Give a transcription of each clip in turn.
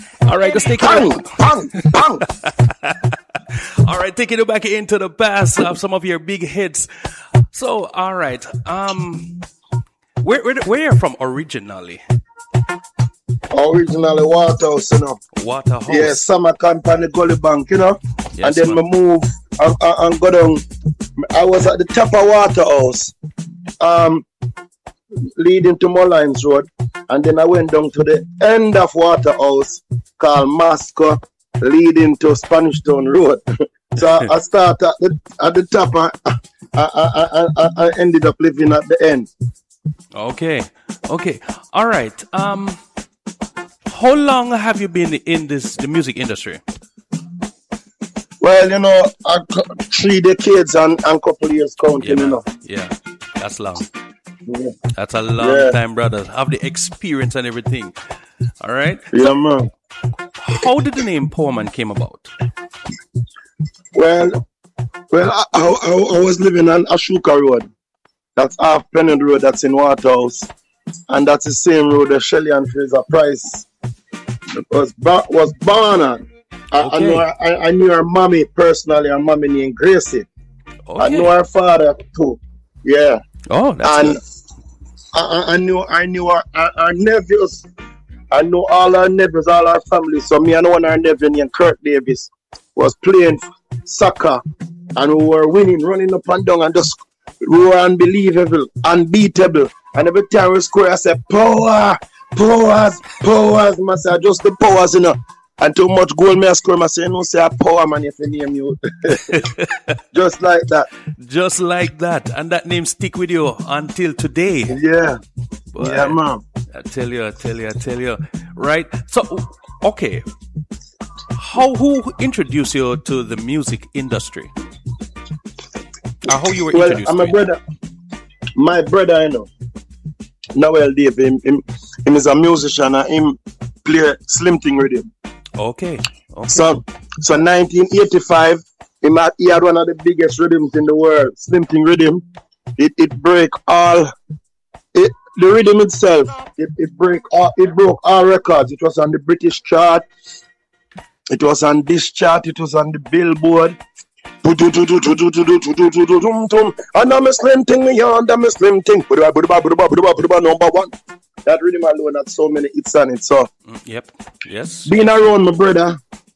All right, just take it. Bang. All right, taking it back into the past of some of your big hits. So, all right, where you from originally? Originally Waterhouse, you know. Waterhouse. Yeah, summer camp on the Gully Bank, you know. Yes, and then man. we move and go down. I was at the top of Waterhouse, leading to Mullines Road, and then I went down to the end of Waterhouse called Masco, leading to Spanish Town Road. So I started at the top. I ended up living at the end. Okay. All right. How long have you been in the music industry? Well, you know, 3 decades and couple years counting, you know. Yeah, that's long. Yeah. That's a long time, brother. Have the experience and everything. All right. Yeah, man. How did the name Poor Man came about? Well, I was living on Ashoka Road. That's half Pennant Road. That's in Waterhouse, and that's the same road that Shelley and Fraser Price was born on. Okay. I knew her mommy personally. Her mommy named Gracie. Okay. I knew her father too. Yeah. Oh, that's and good. I knew our nephews. I know all our nephews, all our family. So me and one of our nephews named Kurt Davis was playing soccer, and we were winning, running up and down, and just we were unbelievable, unbeatable. And every time we score, I said, powers. I say, just the powers, you know. And too much goal me I score, I say, you know, say a power man if you name you. Just like that. Just like that. And that name stick with you until today. Yeah. Boy, Yeah, man. I tell you. Right? So, okay. Who introduced you to the music industry? How you were introduced to it? My brother, you know, Noel Dave, him is a musician and him play Slim Thing Rhythm. Okay. So 1985, he had one of the biggest rhythms in the world, Slim Thing Rhythm. It break all. The rhythm itself, it broke all records. It was on the British chart. It was on this chart. It was on the Billboard. And I'm a Slim Thing, I'm a Slim Thing. Number 1. That rhythm alone had so many hits on it. So, yep, yes. Being around my brother,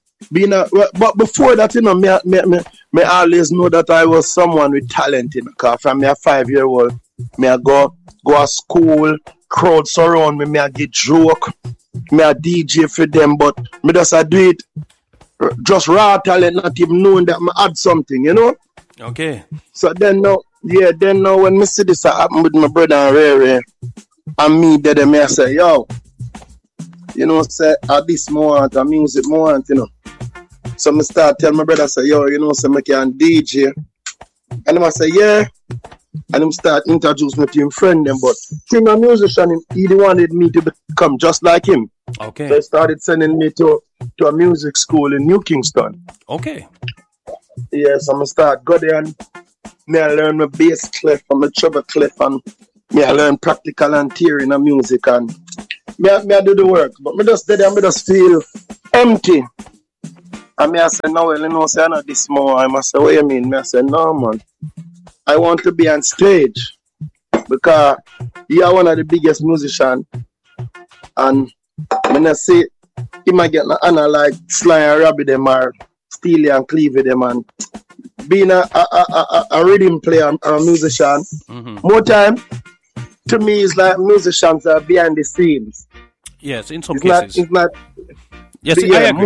but before that, you know, me always know that I was someone with talent. You know, cause from me a 5-year-old, me I go to school, crowd surround me, I get joke, me a DJ for them, but me just I do it just raw talent, not even knowing that I had something, you know. Okay. So then now when me see this happen with my brother and Ray, and me there, me I say, yo, you know, say at this moment, a music moment, you know. So me start tell my brother, say, yo, you know, say me can DJ. And him I say, yeah. And him start introduce me to him friend them, but him a musician, he wanted me to become just like him. Okay. So he started sending me to a music school in New Kingston. Okay. Yeah, so I start go there and me I learn my bass clef and my treble clef, and me I learn practical and theory in the music, and me I do the work. But me just did it and me just feel empty. And me I say, no, well, you know, say I know this more. I must say, what you mean? Me I say, no, man. I want to be on stage because you are one of the biggest musicians, and when I say he might get an honor like Sly and Robbie them or Steely and Clevie them, and being a rhythm player and a musician, more time to me is like musicians are behind the scenes. Yes, in some cases. It's not. Yes, yeah, I agree.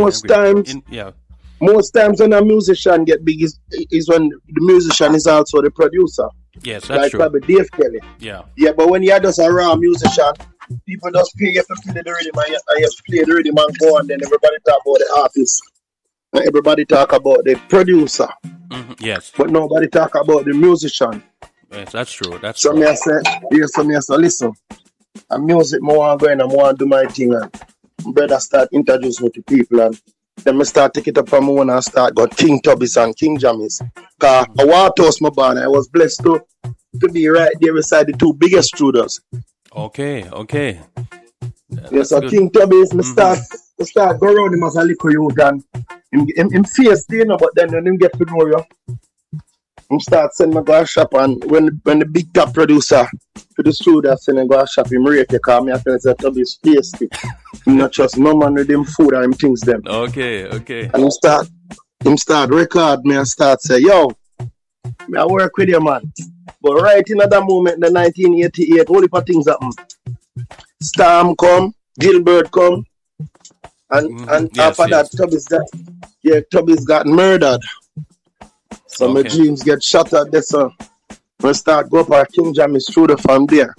Most times when a musician get big is when the musician is also the producer. Yes, that's like true. Probably Dave Kelly. Yeah. Yeah, but when you're just a raw musician, people just pay you to play the rhythm and you play the rhythm and go, and then everybody talk about the artist. And everybody talk about the producer. Yes. But nobody talk about the musician. Yes, that's true. That's so true. Me I say, listen, and music I want to go in and I want to do my thing, and brother start introduce me to people, and then I start take it up from me and start got King Tubby's and King Jammies. Cause I want to toast my band. I was blessed to be right there beside the 2 biggest studios. Okay. Yes, so good. King Tubby's, start go around him as a little youth and him face you know, but then when him get to know you, him start send me go a shop and when the big top producer for the studio send him go a shop, him rate you call me I tell that Tubby's tasty. Him not trust no man with them food and him things them. Okay. And him start record me and start say, yo, me I work with you man. But right in that moment in the 1988, all the things happen. Storm come, Gilbert come, and yes, after that, Tubby's got murdered. So my dreams get shattered there, so we start go up our King Jammy studio from there.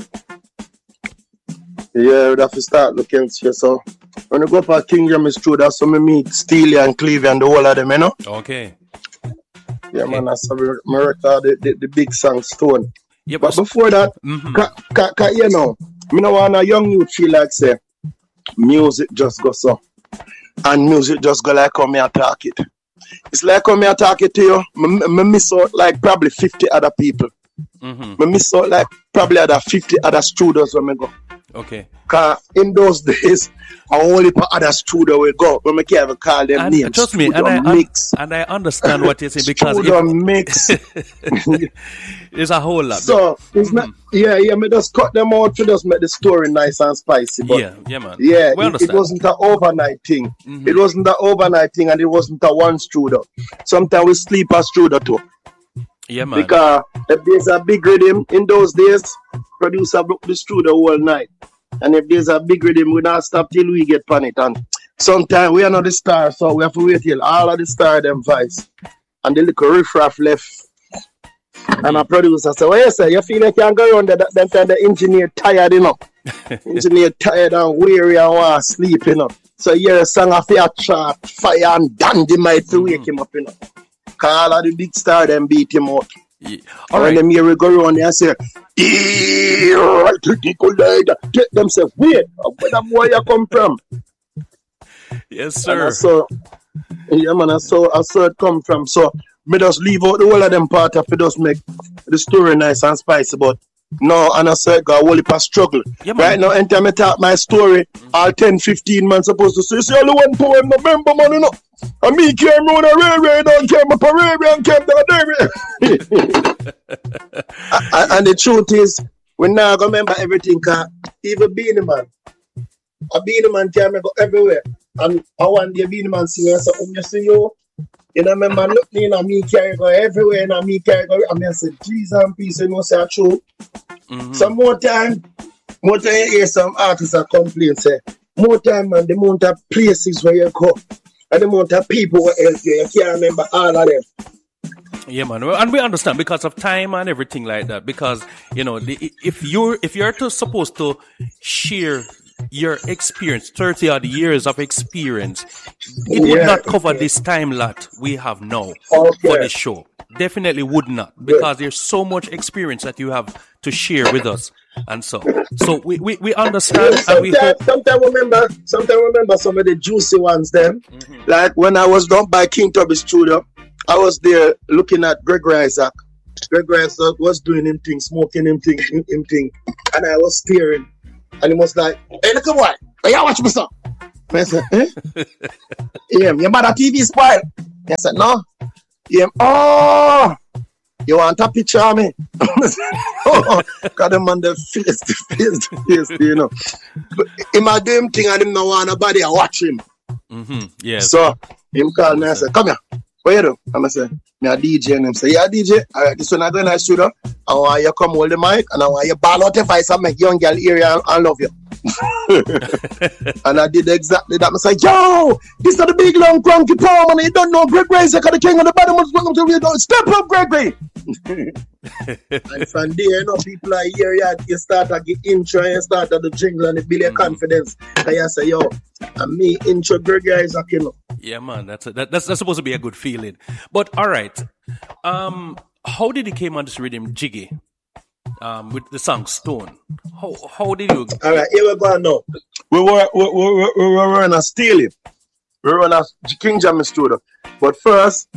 Yeah, we have to start looking here. So when we go up our King Jammy studio, so me meet Steely and Clevie and the whole of them, you know? Okay. Yeah, man, that's how we record the big song Stone. Yeah, but before that, you know, me no want a young youth feel like say, music just go so. And music just go like how me attack it. It's like how me attack it to you. Me miss out like probably 50 other people. Me miss out like probably other 50 other studios when me go. Okay. Cause in those days, I only put other studio will go. When me can't even call them and names. Trust me, and I understand what you're saying because studio mix. It's a whole lot. So it's not. Yeah. Me just cut them out to just make the story nice and spicy. But yeah, man. Yeah, we it wasn't an overnight thing. It wasn't an overnight thing, and it wasn't a one studio. Sometimes we sleep a studio too. Yeah, man. Because if there's a big rhythm in those days, producer book the studio all night. And if there's a big rhythm, we don't stop till we get on it. And sometimes we are not the star, so we have to wait till all of the star them voice. And the little riffraff left. And a producer say, well, you say, you feel like you can go around that time the engineer tired, you know. Engineer tired and weary and want to sleep, you know. So you hear a song of your chart, fire and dynamite to wake him up, you know. Because all of the big star them beat him out. Yeah. All right. And them here we go around there and say, right to the collider. Take them say, wait, where the boy you come from? Yes, sir. Yeah, man, I saw it come from. So me just leave out the whole of them part of it, just make the story nice and spicy. But no, and I said, got a whole heap of struggle. Yeah, right now, anytime I talk my story, all 10, 15 months supposed to say, see, only one poem, November, man, you know. And me came round a railway, don't came up a railway and came down the and the truth is, we now go remember everything, because even Beenie Man, a Beenie Man can go everywhere. And I want the Beenie Man singer, so you see you know, remember, look me, and me carry go everywhere, and me carry go, and I said, Jesus and peace, you know, say true. Some more time you hear some artists that complain, say, more time, man, the amount of places where you go, and the amount of people where you can't remember all of them. Yeah, man, and we understand because of time and everything like that. Because you know, if you're supposed to share your experience, 30 odd years of experience, it would not cover this time lot we have now for the show. Definitely would not, because there's so much experience that you have to share with us, and so we understand. And we sometimes remember some of the juicy ones. Then, like when I was down by King Tubby Studio, I was there looking at Greg Isaac. Greg Isaac was doing him thing, smoking him thing, and I was staring. And he was like, hey, look at what? Hey, you watch me, son. I said, eh? Yeah, your mother TV spoiled. I said, no. Yeah, oh, you want a picture of me? Oh, got him on the face, you know. But him a do him thing and him no want nobody to watch him. Yes. So, him called me and said, come here. What you do? And I said, me a DJ. And him say, yeah, DJ. All right, this one I go in the studio. I want you come hold the mic and I want you ball out your voice and make young girl hear you and love you. And I did exactly that. I said, yo, this is the big long cranky power man. You don't know Greg Isaac, the king of the bottom. Step up, Gregory. And from there, you know, people are here, you start to get intro, you start to the jingle and it build your confidence. And you say, yo, and me intro Greg Isaac, you know. Yeah, man, that's supposed to be a good feeling. But all right, how did you came on this rhythm, Jiggy? With the song Stone. How did you? All right, here we go now. We were in a Steely. We were in a King Jammy studio. But first,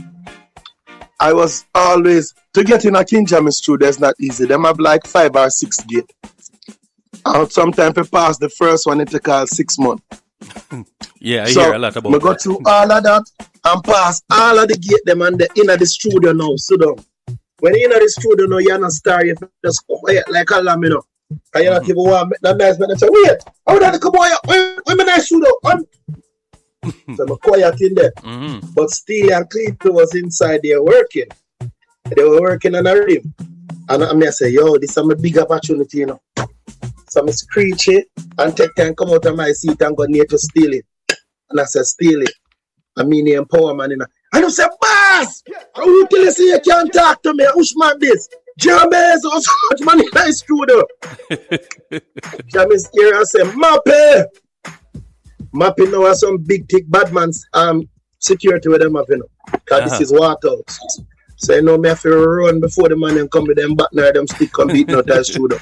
I was always, to get in a King Jammy studio is not easy. Them have like 5 or 6 gates. And sometimes we pass the first one, it take 6 months. Yeah, I hear a lot about that. So, go through all of that and pass all of the gate them and the inner the studio now. So, when you're in the studio now, you're not star, you just quiet like a lamb, you know. And you're not even want to make that nice man and say, wait, how did I come on? When my nice studio? So, I'm quiet in there. Mm-hmm. But Steely and Cleto was inside there working. They were working on a rhythm. And I say, yo, this is a big opportunity, you know. So I screech it and take time come out of my seat and go near to steal it. And I said, steal it. I mean the empowerman, you know. And you say, boss, I will tell you, you can't talk to me. Who's man this? James or so much money in the studio. James here and say, Mappy. Mappy now has some big thick bad man's security with them, you know. Because this is Waterhouse. So you know me have to run before the man and come with them back now, them stick come beating out that studio.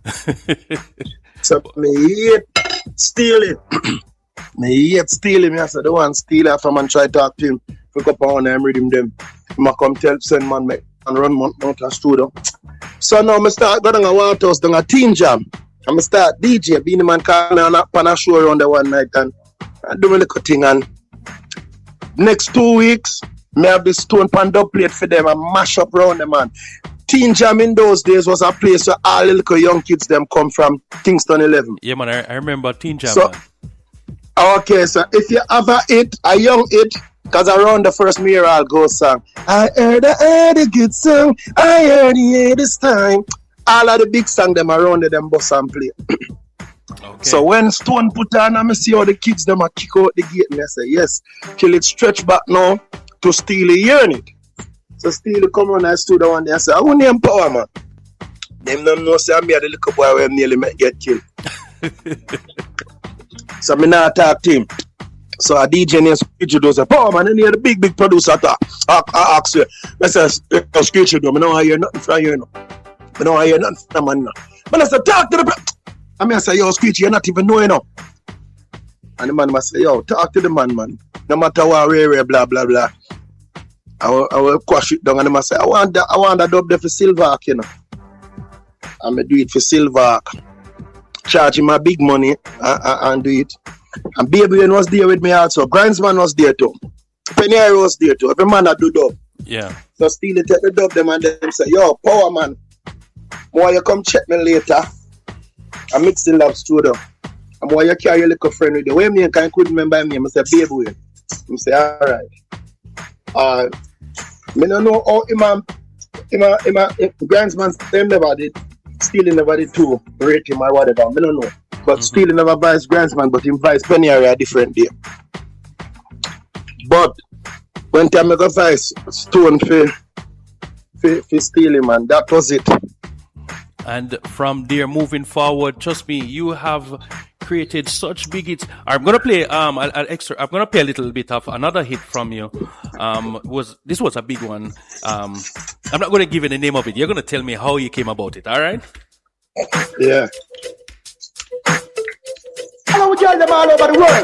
So me hate stealing. Me hate stealing. Me I said the one steal after man try to talk to him. Pick up on and read him them. I come tell send man make and run out of studio. So now I start going to Waterhouse down a teen jam. I start DJ. Beanie Man call me on a show around the one night and I do my little thing and next 2 weeks me have this stone pan dub plate for them and mash up round them, man. Teen Jam in those days was a place where all the little young kids them come from Kingston 11. Yeah, man, I remember Teen Jam. So, okay, so if you have a young hit, because around the first Mural goes song, I heard a good song, I heard it this time. All of the big songs them around them bus and play. Okay. So when Stone put on, I see how the kids them a kick out the gate and I say, yes, till it stretch back now. To Steely hearing it. So Steely come on and stood one day and say, I want to empower, man. Them don't know say I'm here the little boy where I nearly get killed. So I now talk to him. So a DJ named Screechy does say, power man, and here the big producer talk. I ask you. I say, Screechy do, I don't hear nothing from you, I don't hear nothing from man. But I say, talk to the I say, yo, Screechy, you're not even knowing now. And the man must say, yo, talk to the man. No matter what, blah, blah, blah. I will quash it down and I must say, I want that dub there for Silverhawk, you know. I'm going to do it for Silverhawk. Charge him my big money and do it. And Baby Wayne was there with me also. Grindsman was there too. Penny Harry was there too. Every man that do dub. Yeah. So Steely take the dub them and them say, yo, power man. Boy, you come check me later. I mix the love studio. And boy, you carry your little friend with you. When me can couldn't remember me, I say, Baby Wayne. I say, alright. I don't know how Grindsman them never did. Steely never did too. Rate him or whatever. I don't know. But Steely never buys Grindsman, but him buys Penny Harry a different day. But when time I go vice Stone for Steely, man, that was it. And from there moving forward, trust me, you have created such big hits. I'm gonna play I'm gonna play a little bit of another hit from you. This was a big one. I'm not gonna give you the name of it. You're gonna tell me how you came about it, alright? Yeah. Hello, we join them all over the world.